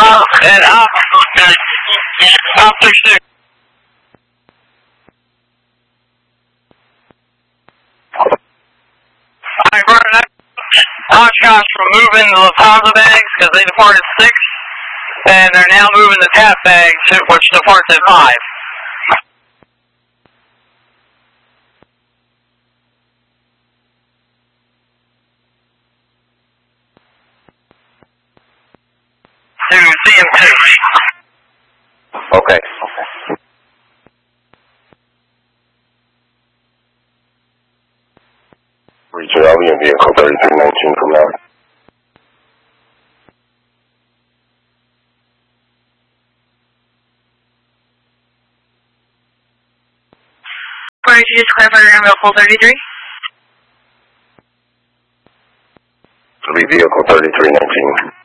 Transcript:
and up 36. Alright, Vernon, Oshkosh removing the Lufthansa bags because they departed 6, and they're now moving the TAP bags, which departs at 5. To CM2. Okay. Richard, I'll be in vehicle 3319 from now. Could you just clarify your vehicle 33? It'll be vehicle 3319.